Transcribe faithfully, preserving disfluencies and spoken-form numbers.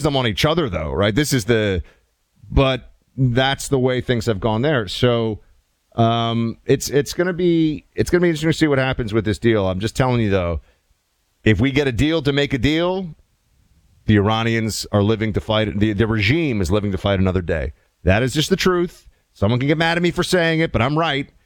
them on each other, though, right? This is the, but that's the way things have gone there. So um, it's it's going to be it's going to be interesting to see what happens with this deal. I'm just telling you, though, if we get a deal to make a deal, the Iranians are living to fight. The, the regime is living to fight another day. That is just the truth. Someone can get mad at me for saying it, but I'm right.